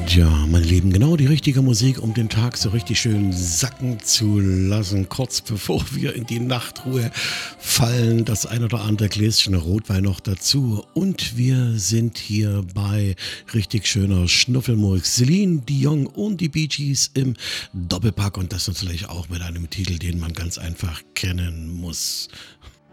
Ja, meine Lieben, genau die richtige Musik, um den Tag so richtig schön sacken zu lassen, kurz bevor wir in die Nachtruhe fallen. Das ein oder andere Gläschen Rotwein noch dazu. Und wir sind hier bei richtig schöner Schnuffelmusik. Celine Dion und die Bee Gees im Doppelpack und das natürlich auch mit einem Titel, den man ganz einfach kennen muss.